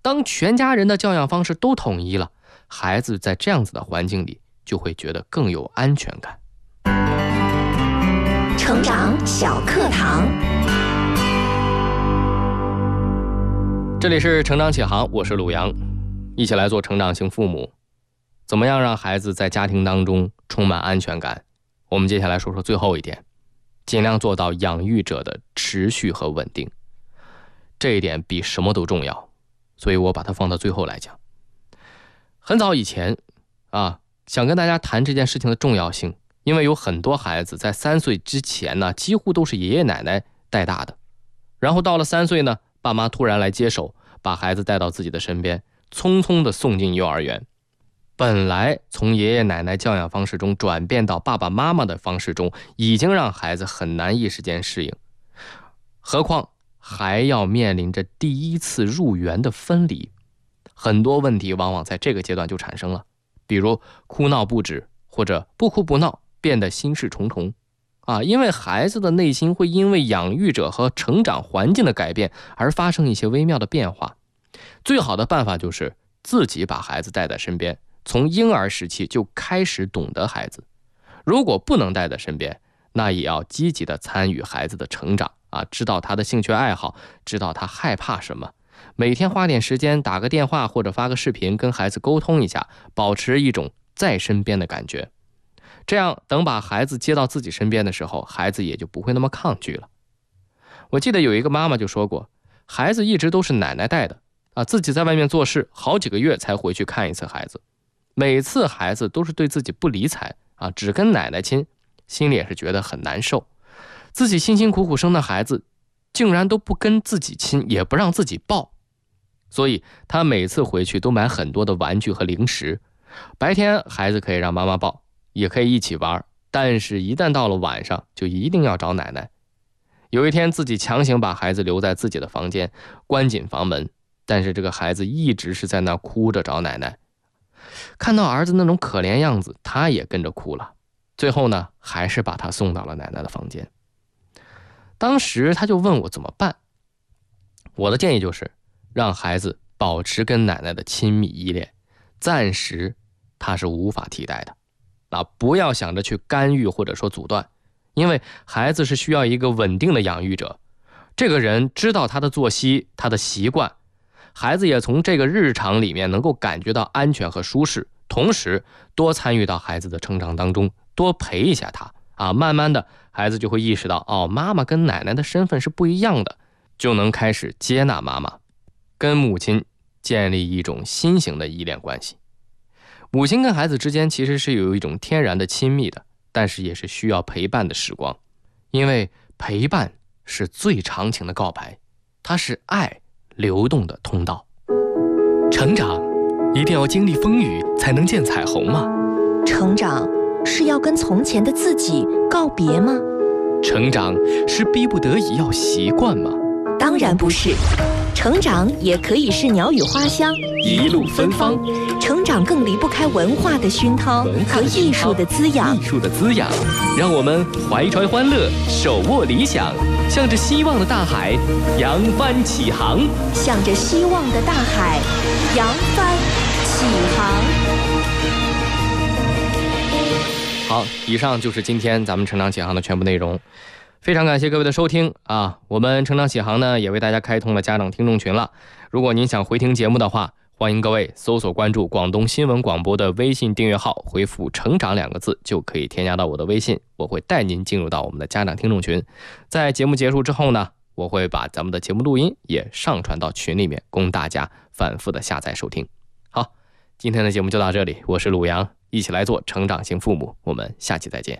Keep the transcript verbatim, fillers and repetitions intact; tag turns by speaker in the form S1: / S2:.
S1: 当全家人的教养方式都统一了，孩子在这样子的环境里就会觉得更有安全感。
S2: 成长小课堂，
S1: 这里是成长启航，我是鲁阳，一起来做成长型父母。怎么样让孩子在家庭当中充满安全感？我们接下来说说最后一点，尽量做到养育者的持续和稳定。这一点比什么都重要，所以我把它放到最后来讲。很早以前啊，想跟大家谈这件事情的重要性，因为有很多孩子在三岁之前呢，几乎都是爷爷奶奶带大的，然后到了三岁呢，爸妈突然来接手，把孩子带到自己的身边，匆匆的送进幼儿园。本来从爷爷奶奶教养方式中转变到爸爸妈妈的方式中，已经让孩子很难一时间适应，何况还要面临着第一次入园的分离，很多问题往往在这个阶段就产生了，比如哭闹不止，或者不哭不闹变得心事重重啊，因为孩子的内心会因为养育者和成长环境的改变而发生一些微妙的变化。最好的办法就是自己把孩子带在身边，从婴儿时期就开始懂得孩子。如果不能带在身边，那也要积极的参与孩子的成长啊，知道他的兴趣爱好，知道他害怕什么，每天花点时间打个电话或者发个视频跟孩子沟通一下，保持一种在身边的感觉。这样等把孩子接到自己身边的时候，孩子也就不会那么抗拒了。我记得有一个妈妈就说过，孩子一直都是奶奶带的啊，自己在外面做事好几个月才回去看一次孩子，每次孩子都是对自己不理睬啊，只跟奶奶亲，心里也是觉得很难受。自己辛辛苦苦生的孩子竟然都不跟自己亲，也不让自己抱，所以他每次回去都买很多的玩具和零食。白天孩子可以让妈妈抱，也可以一起玩，但是一旦到了晚上就一定要找奶奶。有一天自己强行把孩子留在自己的房间，关紧房门，但是这个孩子一直是在那哭着找奶奶。看到儿子那种可怜样子，他也跟着哭了。最后呢，还是把他送到了奶奶的房间。当时他就问我怎么办，我的建议就是让孩子保持跟奶奶的亲密依恋，暂时他是无法替代的啊，不要想着去干预或者说阻断，因为孩子是需要一个稳定的养育者，这个人知道他的作息，他的习惯，孩子也从这个日常里面能够感觉到安全和舒适，同时多参与到孩子的成长当中，多陪一下他啊，慢慢的孩子就会意识到，哦，妈妈跟奶奶的身份是不一样的，就能开始接纳妈妈，跟母亲建立一种新型的依恋关系。母亲跟孩子之间其实是有一种天然的亲密的，但是也是需要陪伴的时光，因为陪伴是最长情的告白，它是爱流动的通道。成长一定要经历风雨才能见彩虹吗？
S2: 成长是要跟从前的自己告别吗？
S1: 成长是逼不得已要习惯吗？
S2: 当然不是，成长也可以是鸟语花香，
S1: 一路芬芳。
S2: 成长更离不开文化的熏陶和艺术的滋养。
S1: 艺术的滋养，让我们怀揣欢乐，手握理想，向着希望的大海扬帆起航。
S2: 向着希望的大海扬帆起航。
S1: 好，以上就是今天咱们成长启航的全部内容。非常感谢各位的收听啊！我们成长启航呢也为大家开通了家长听众群了。如果您想回听节目的话，欢迎各位搜索关注广东新闻广播的微信订阅号，回复成长两个字就可以添加到我的微信，我会带您进入到我们的家长听众群。在节目结束之后呢，我会把咱们的节目录音也上传到群里面，供大家反复的下载收听。好，今天的节目就到这里，我是鲁阳，一起来做成长型父母，我们下期再见。